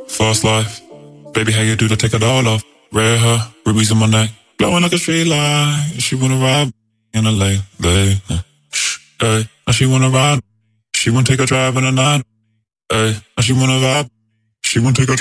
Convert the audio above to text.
Fast life. Baby, how you do to take it all off? Red hair, rubies in my neck, glowing like a street light. She wanna ride in a late. Hey, now she wanna ride. She wanna take a drive in the night. Hey, now she wanna vibe. She wanna take a drive.